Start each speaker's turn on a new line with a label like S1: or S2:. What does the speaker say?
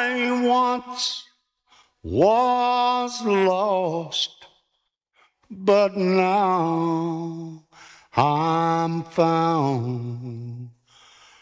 S1: I once was lost, but now I'm found.